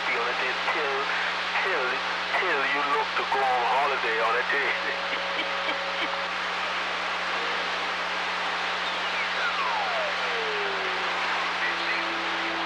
happy on a day till you look to go on holiday on a day.